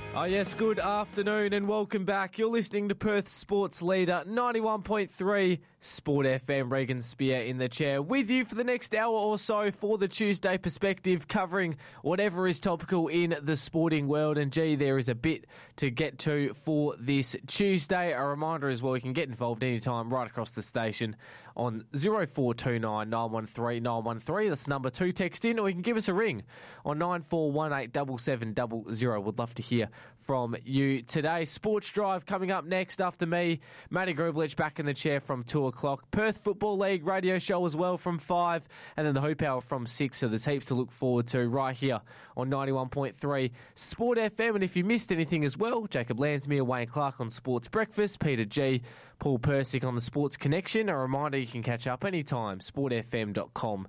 Oh yes, good afternoon and welcome back. You're listening to Perth Sports Leader 91.3 Sport FM. Regan Spear in the chair with you for the next hour or so for the Tuesday perspective, covering whatever is topical in the sporting world. And gee, there is a bit to get to for this Tuesday. A reminder as well, you can get involved anytime right across the station on 0429 913 913. That's number 2, text in, or you can give us a ring on 9418 7700. Would love to hear from you today. Sports Drive coming up next after me. Matty Grublich back in the chair from 2 o'clock. Perth Football League radio show as well from 5, and then the Hoop Hour from 6. So there's heaps to look forward to right here on 91.3 Sport FM. And if you missed anything as well, Jacob Lansmere, Wayne Clark on Sports Breakfast, Peter G, Paul Persick on the Sports Connection. A reminder, you can catch up anytime, sportfm.com.au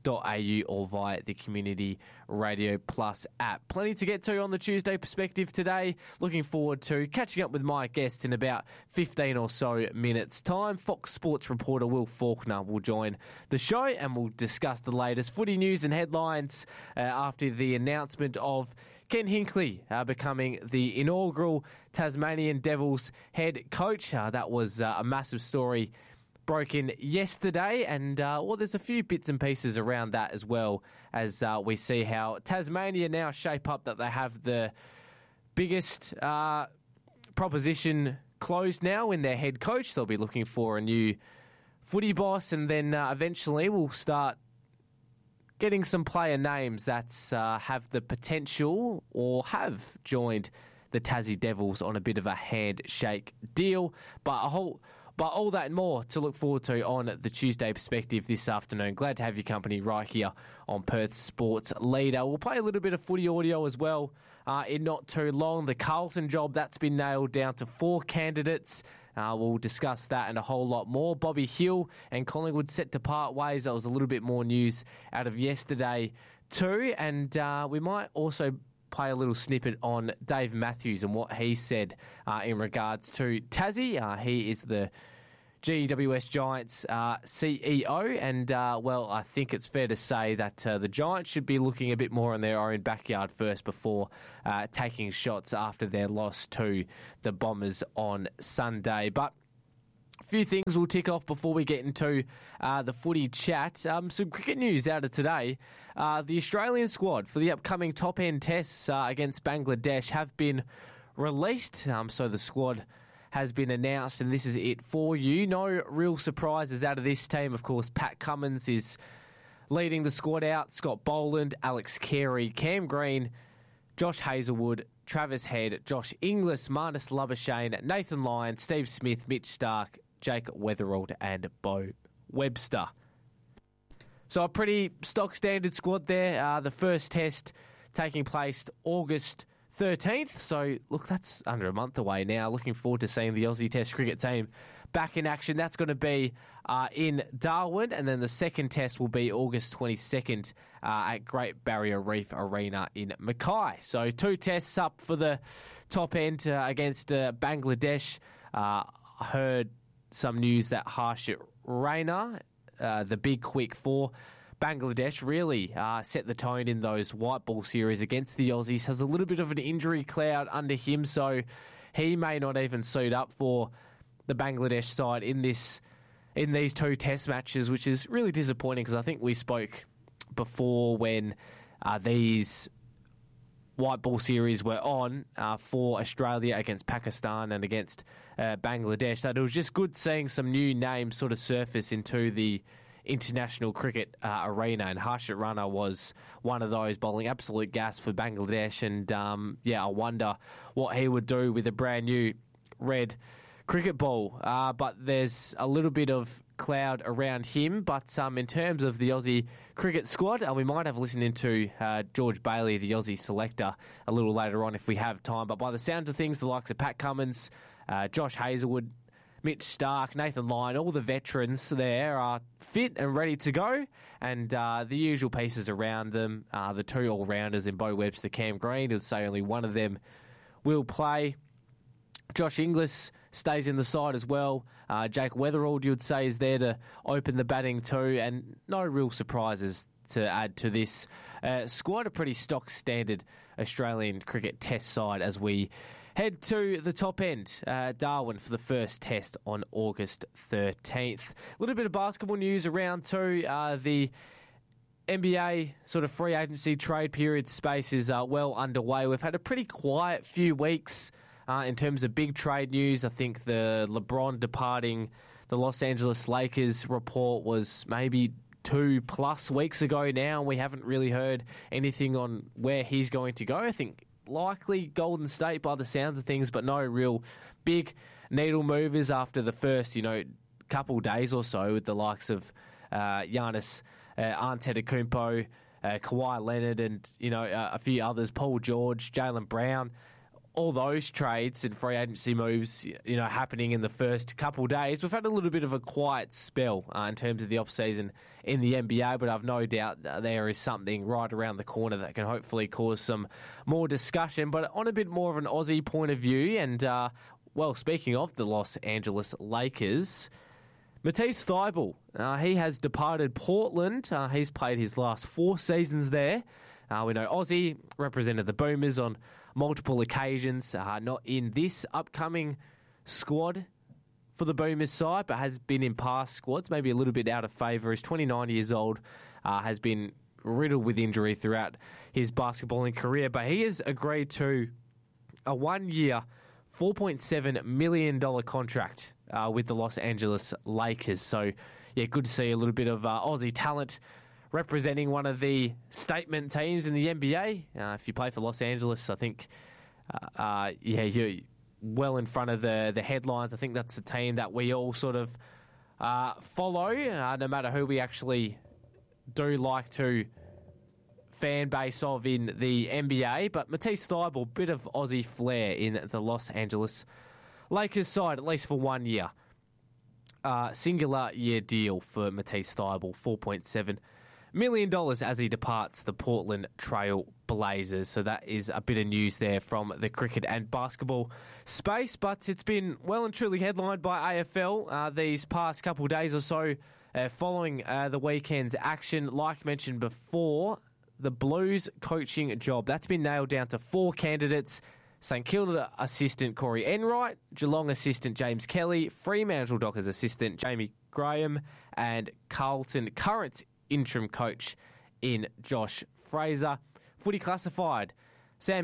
or via the Community Radio Plus app. Plenty to get to on the Tuesday perspective today. Looking forward to catching up with my guest in about 15 or so minutes' time. Fox Sports reporter Will Faulkner will join the show and we'll discuss the latest footy news and headlines after the announcement of Ken Hinkley becoming the inaugural Tasmanian Devils head coach. That was a massive story broken yesterday, and there's a few bits and pieces around that as well, as we see how Tasmania now shape up that they have the biggest proposition closed now in their head coach. They'll be looking for a new footy boss, and then eventually we'll start getting some player names that have the potential or have joined the Tassie Devils on a bit of a handshake deal. But all that and more to look forward to on the Tuesday perspective this afternoon. Glad to have your company right here on Perth Sports Leader. We'll play a little bit of footy audio as well in not too long. The Carlton job, that's been nailed down to 4 candidates. We'll discuss that and a whole lot more. Bobby Hill and Collingwood set to part ways. That was a little bit more news out of yesterday too. And we might also play a little snippet on Dave Matthews and what he said in regards to Tassie. He is the GWS Giants CEO, and I think it's fair to say that the Giants should be looking a bit more in their own backyard first before taking shots after their loss to the Bombers on Sunday. But a few things we'll tick off before we get into the footy chat. Some cricket news out of today. The Australian squad for the upcoming top-end tests against Bangladesh have been released. So the squad has been announced, and this is it for you. No real surprises out of this team. Of course, Pat Cummins is leading the squad out. Scott Boland, Alex Carey, Cam Green, Josh Hazlewood, Travis Head, Josh Inglis, Marnus Labuschagne, Nathan Lyon, Steve Smith, Mitch Stark, Jake Weatherald and Bo Webster. So a pretty stock standard squad there. The first test taking place August 13th. So, look, that's under a month away now. Looking forward to seeing the Aussie Test cricket team back in action. That's going to be in Darwin. And then the second test will be August 22nd at Great Barrier Reef Arena in Mackay. So 2 tests up for the top end against Bangladesh. I heard some news that Harshit Raina, the big quick for Bangladesh, really set the tone in those white ball series against the Aussies. Has a little bit of an injury cloud under him, so he may not even suit up for the Bangladesh side in these 2 test matches, which is really disappointing because I think we spoke before when these white ball series were on for Australia against Pakistan and against Bangladesh, that it was just good seeing some new names sort of surface into the international cricket arena, and Harshit Rana was one of those, bowling absolute gas for Bangladesh. And I wonder what he would do with a brand new red cricket ball. But there's a little bit of cloud around him. But in terms of the Aussie cricket squad, we might have listened into George Bailey, the Aussie selector, a little later on if we have time. But by the sound of things, the likes of Pat Cummins, Josh Hazlewood, Mitch Stark, Nathan Lyon, all the veterans there are fit and ready to go, and the usual pieces around them, the 2 all-rounders in Bo Webster, Cam Green, who'd say only one of them will play. Josh Inglis stays in the side as well. Jake Weatherald, you'd say, is there to open the batting too, and no real surprises to add to this squad. A pretty stock standard Australian cricket test side as we head to the top end, Darwin, for the first test on August 13th. A little bit of basketball news around too. The NBA sort of free agency trade period space is well underway. We've had a pretty quiet few weeks in terms of big trade news. I think the LeBron departing the Los Angeles Lakers report was maybe 2+ weeks ago now. We haven't really heard anything on where he's going to go. I think likely Golden State by the sounds of things, but no real big needle movers after the first, couple days or so with the likes of Giannis Antetokounmpo, Kawhi Leonard, and a few others, Paul George, Jaylen Brown. All those trades and free agency moves, happening in the first couple days. We've had a little bit of a quiet spell in terms of the off-season in the NBA, but I've no doubt that there is something right around the corner that can hopefully cause some more discussion. But on a bit more of an Aussie point of view, and, speaking of the Los Angeles Lakers, Matisse Thybulle, he has departed Portland. He's played his last 4 seasons there. We know Aussie represented the Boomers on multiple occasions, not in this upcoming squad for the Boomers side, but has been in past squads, maybe a little bit out of favour. He's 29 years old, has been riddled with injury throughout his basketballing career, but he has agreed to a 1-year, $4.7 million contract with the Los Angeles Lakers. So, yeah, good to see a little bit of Aussie talent representing one of the statement teams in the NBA. If you play for Los Angeles, I think, you're well in front of the headlines. I think that's a team that we all sort of follow, no matter who we actually do like to fan base of in the NBA. But Matisse Thybulle, bit of Aussie flair in the Los Angeles Lakers side, at least for 1 year. Singular year deal for Matisse Thybulle, $4.7 million as he departs the Portland Trail Blazers. So that is a bit of news there from the cricket and basketball space, but it's been well and truly headlined by AFL these past couple of days or so following the weekend's action. Like mentioned before, the Blues coaching job, that's been nailed down to 4 candidates. St Kilda assistant Corey Enright, Geelong assistant James Kelly, Fremantle Dockers assistant Jamie Graham, and Carlton current interim coach in Josh Fraser. Footy Classified. Sam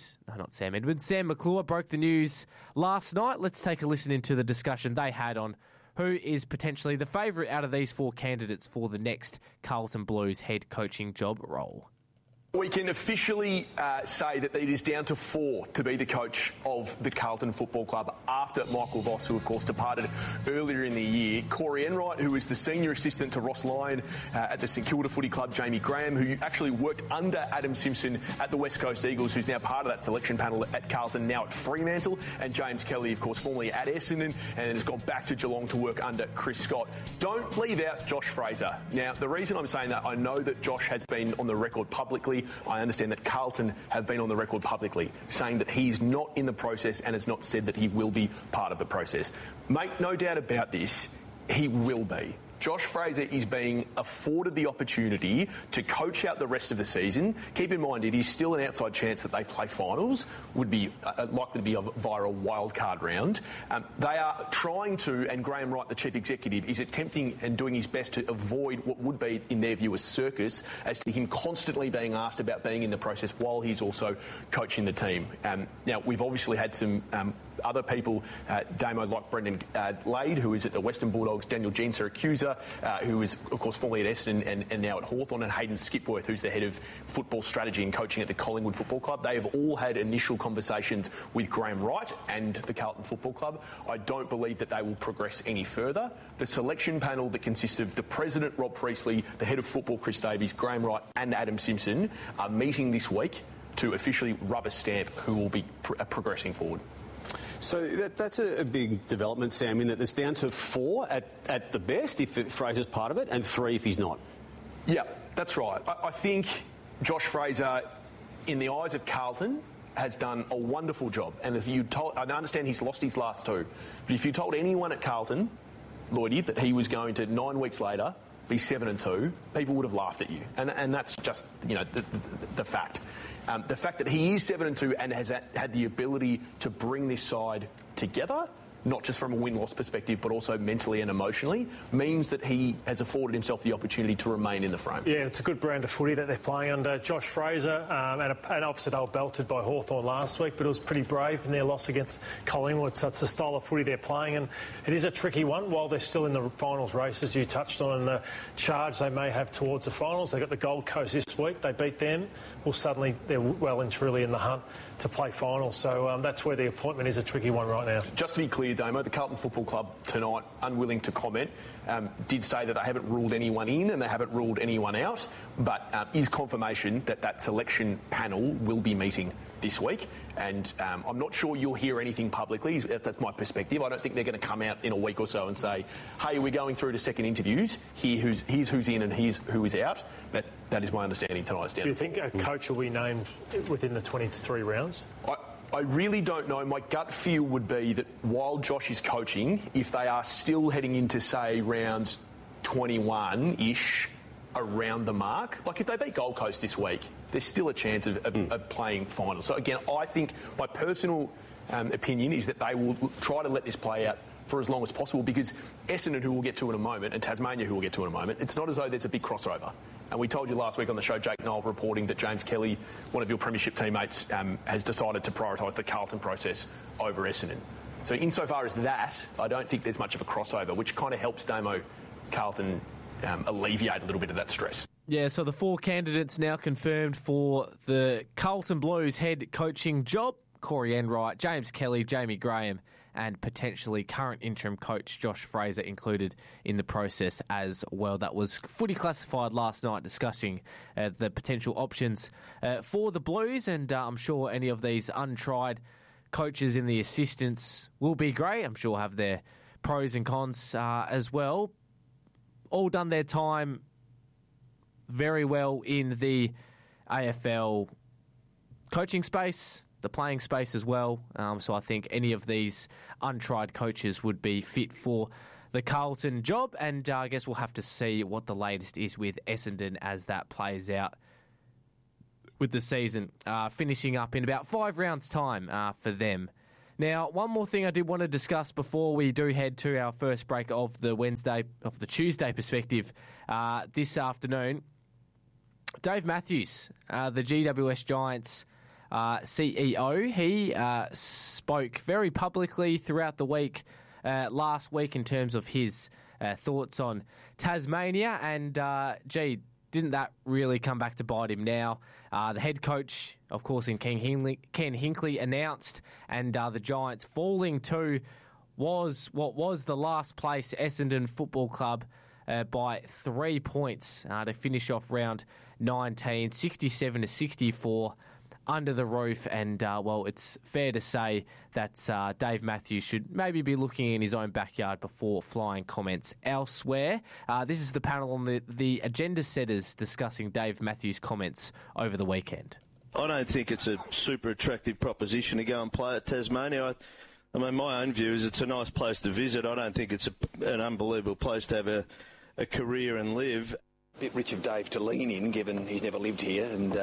McClure broke the news last night. Let's take a listen into the discussion they had on who is potentially the favourite out of these 4 candidates for the next Carlton Blues head coaching job role. We can officially say that it is down to 4 to be the coach of the Carlton Football Club after Michael Voss, who of course departed earlier in the year. Corey Enright, who is the senior assistant to Ross Lyon at the St Kilda Footy Club. Jamie Graham, who actually worked under Adam Simpson at the West Coast Eagles, who's now part of that selection panel at Carlton, now at Fremantle. And James Kelly, of course, formerly at Essendon, and has gone back to Geelong to work under Chris Scott. Don't leave out Josh Fraser. Now, the reason I'm saying that, I know that Josh has been on the record publicly. I understand that Carlton have been on the record publicly saying that he's not in the process and has not said that he will be part of the process. Make no doubt about this, he will be. Josh Fraser is being afforded the opportunity to coach out the rest of the season. Keep in mind, it is still an outside chance that they play finals, would be likely to be via a wildcard round. They are trying to, and Graham Wright, the chief executive, is attempting and doing his best to avoid what would be, in their view, a circus, as to him constantly being asked about being in the process while he's also coaching the team. Now, we've obviously had some other people, Damo like Brendan Lade, who is at the Western Bulldogs, Daniel Jean-Siracusa, who is, of course, formerly at Essendon and now at Hawthorn, and Hayden Skipworth, who's the head of football strategy and coaching at the Collingwood Football Club. They have all had initial conversations with Graham Wright and the Carlton Football Club. I don't believe that they will progress any further. The selection panel that consists of the president, Rob Priestley, the head of football, Chris Davies, Graham Wright and Adam Simpson, are meeting this week to officially rubber stamp who will be progressing forward. So that's a big development, Sam, in that it's down to 4 at the best if Fraser's part of it, and 3 if he's not. Yeah, that's right. I think Josh Fraser, in the eyes of Carlton, has done a wonderful job. And if you told, I understand he's lost his last 2, but if you told anyone at Carlton, Lloydie, that he was going to 9 weeks later be 7-2, people would have laughed at you. And that's just, the fact. The fact that he is 7-2 and has had the ability to bring this side together, not just from a win-loss perspective, but also mentally and emotionally, means that he has afforded himself the opportunity to remain in the frame. Yeah, it's a good brand of footy that they're playing under Josh Fraser, and obviously they were belted by Hawthorn last week, but it was pretty brave in their loss against Collingwood. So it's the style of footy they're playing, and it is a tricky one while they're still in the finals race, as you touched on, and the charge they may have towards the finals. They've got the Gold Coast this week. They beat them. Well, suddenly they're well and truly in the hunt to play finals. So that's where the appointment is a tricky one right now. Just to be clear, Damo, the Carlton Football Club tonight, unwilling to comment, did say that they haven't ruled anyone in and they haven't ruled anyone out, but is confirmation that selection panel will be meeting this week. And I'm not sure you'll hear anything publicly. That's my perspective. I don't think they're going to come out in a week or so and say, hey, we're going through to second interviews. Here's who's in and here's who is out. That is my understanding tonight. Do you think a coach will be named within the 23 rounds? I really don't know. My gut feel would be that while Josh is coaching, if they are still heading into, say, rounds 21-ish, around the mark, like if they beat Gold Coast this week, there's still a chance of playing finals. So again, I think my personal opinion is that they will try to let this play out for as long as possible, because Essendon, who we'll get to in a moment, and Tasmania, who we'll get to in a moment, it's not as though there's a big crossover. And we told you last week on the show, Jake Noel reporting that James Kelly, one of your premiership teammates, has decided to prioritise the Carlton process over Essendon. So insofar as that, I don't think there's much of a crossover, which kind of helps Damo Carlton alleviate a little bit of that stress. Yeah, so the 4 candidates now confirmed for the Carlton Blues head coaching job: Corey Enright, James Kelly, Jamie Graham, and potentially current interim coach Josh Fraser included in the process as well. That was Footy Classified last night, discussing the potential options for the Blues, and I'm sure any of these untried coaches in the assistants will be great. I'm sure have their pros and cons as well. All done their time very well in the AFL coaching space, the playing space as well. So I think any of these untried coaches would be fit for the Carlton job. And I guess we'll have to see what the latest is with Essendon as that plays out with the season finishing up in about 5 rounds' time for them. Now, one more thing I did want to discuss before we do head to our first break of the Tuesday perspective this afternoon. Dave Matthews, the GWS Giants CEO, he spoke very publicly throughout the week last week in terms of his thoughts on Tasmania, and didn't that really come back to bite him now? The head coach, of course, in Ken Hinkley announced, and the Giants falling to what was the last place Essendon Football Club by 3 points to finish off round 19, 67-64 under the roof. And, it's fair to say that Dave Matthews should maybe be looking in his own backyard before flying comments elsewhere. This is the panel on the agenda setters discussing Dave Matthews' comments over the weekend. I don't think it's a super attractive proposition to go and play at Tasmania. I mean, my own view is it's a nice place to visit. I don't think it's an unbelievable place to have a career and live. A bit rich of Dave to lean in, given he's never lived here, and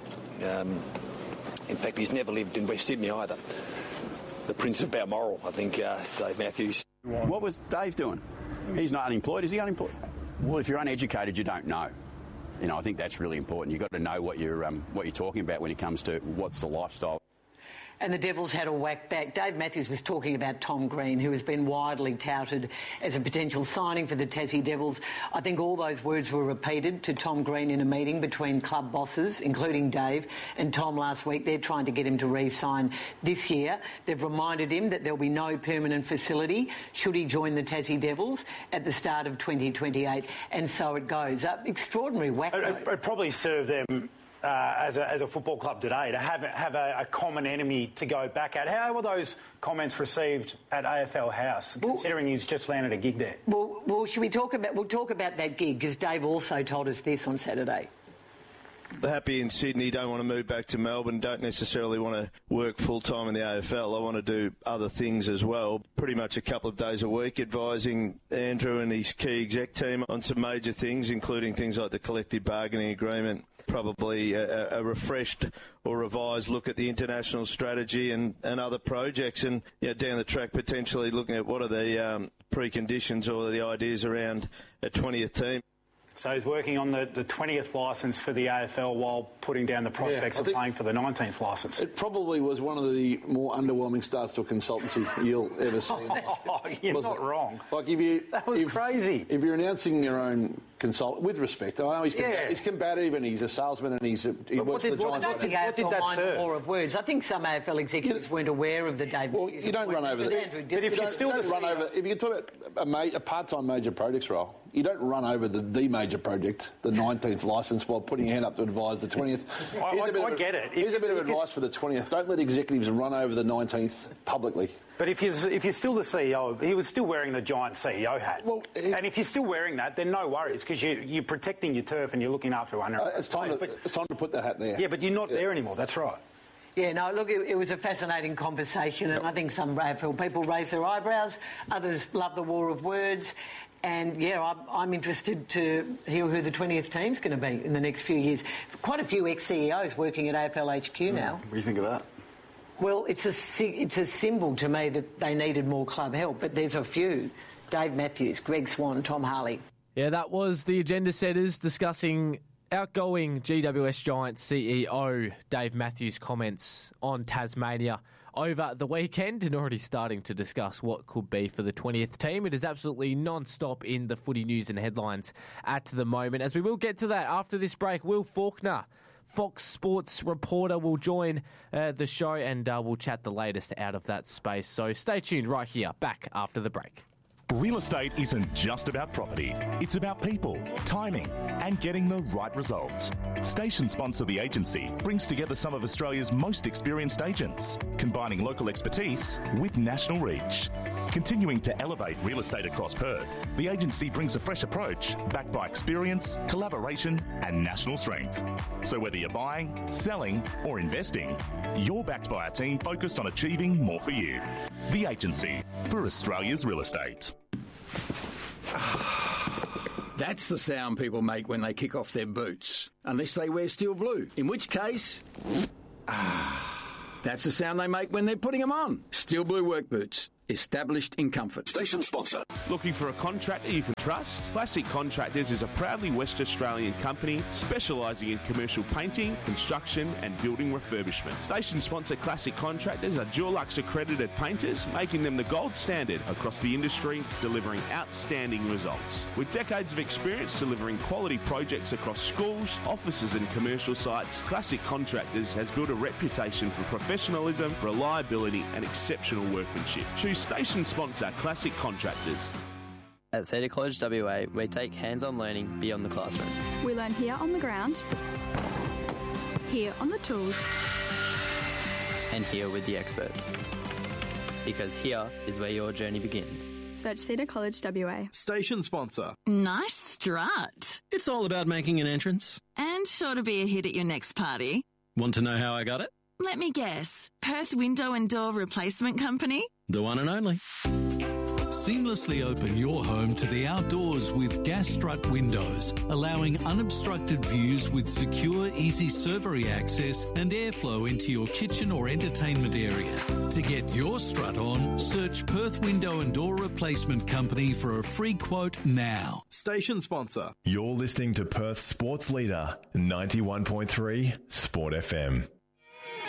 in fact, he's never lived in West Sydney either. The Prince of Balmoral, I think, Dave Matthews. What was Dave doing? He's not unemployed. Is he unemployed? Well, if you're uneducated, you don't know. I think that's really important. You've got to know what you're talking about when it comes to what's the lifestyle. And the Devils had a whack back. Dave Matthews was talking about Tom Green, who has been widely touted as a potential signing for the Tassie Devils. I think all those words were repeated to Tom Green in a meeting between club bosses, including Dave and Tom last week. They're trying to get him to re-sign this year. They've reminded him that there'll be no permanent facility should he join the Tassie Devils at the start of 2028. And so it goes. Extraordinary whack. It probably served them as a football club today to have a common enemy to go back at. How were those comments received at AFL House, considering he's just landed a gig there? Well, should we talk about? We'll talk about that gig, because Dave also told us this on Saturday. happy in Sydney, don't want to move back to Melbourne, don't necessarily want to work full-time in the AFL. I want to do other things as well. Pretty much a couple of days a week advising Andrew and his key exec team on some major things, including things like the collective bargaining agreement, probably a refreshed or revised look at the international strategy and other projects, and down the track potentially looking at what are the preconditions or the ideas around a 20th team. So he's working on the 20th licence for the AFL while putting down the prospects of playing for the 19th licence. It probably was one of the more underwhelming starts to a consultancy you'll ever see. You're not wrong. Like that was crazy. If you're announcing your own consultant, with respect, I know he's combative and he's a salesman and he works for the Giants. What did that serve? War of words. I think some AFL executives weren't aware of the Dave. Well, you don't run over that. But if you still run over, if you talk about a part-time major projects role, you don't run over the major project, the 19th licence, while putting your hand up to advise the 20th. I get it. Here's a bit of advice for the 20th. Don't let executives run over the 19th publicly. But if you're still the CEO, he was still wearing the Giant CEO hat. Well, and if you're still wearing that, then no worries, because you're protecting your turf and you're looking after it. It's time to put the hat there. Yeah, but you're not there anymore. That's right. Yeah, no, look, it was a fascinating conversation, and I think some AFL people raised their eyebrows, others love the war of words. And, I'm interested to hear who the 20th team's going to be in the next few years. Quite a few ex-CEOs working at AFL HQ now. What do you think of that? Well, it's a symbol to me that they needed more club help, but there's a few. Dave Matthews, Greg Swan, Tom Harley. Yeah, that was the agenda setters discussing outgoing GWS Giants CEO Dave Matthews' comments on Tasmania over the weekend, and already starting to discuss what could be for the 20th team. It is absolutely non-stop in the footy news and headlines at the moment. As we will get to that after this break, Will Faulkner, Fox Sports reporter, will join the show, and we'll chat the latest out of that space. So stay tuned right here, back after the break. Real estate isn't just about property. It's about people, timing, and getting the right results. Station sponsor The Agency brings together some of Australia's most experienced agents, combining local expertise with national reach. Continuing to elevate real estate across Perth, The Agency brings a fresh approach backed by experience, collaboration, and national strength. So whether you're buying, selling, or investing, you're backed by a team focused on achieving more for you. The Agency, for Australia's real estate. That's the sound people make when they kick off their boots, unless they wear steel blue, in which case, that's the sound they make when they're putting them on. Steel blue work boots, established in comfort. Station sponsor. Looking for a contractor you can trust? Classic Contractors is a proudly West Australian company specialising in commercial painting, construction and building refurbishment. Station sponsor Classic Contractors are Dulux accredited painters, making them the gold standard across the industry, delivering outstanding results. With decades of experience delivering quality projects across schools, offices and commercial sites, Classic Contractors has built a reputation for professionalism, reliability and exceptional workmanship. Choose station sponsor Classic Contractors. At Cedar College WA, we take hands-on learning beyond the classroom. We learn here on the ground, here on the tools, and here with the experts. Because here is where your journey begins. Search Cedar College WA. Station sponsor. Nice strut. It's all about making an entrance. And sure to be a hit at your next party. Want to know how I got it? Let me guess. Perth Window and Door Replacement Company? The one and only. Seamlessly open your home to the outdoors with Gas Strut windows, allowing unobstructed views with secure, easy servery access and airflow into your kitchen or entertainment area. To get your strut on, search Perth Window and Door Replacement Company for a free quote now. Station sponsor. You're listening to Perth Sports Leader, 91.3 Sport FM.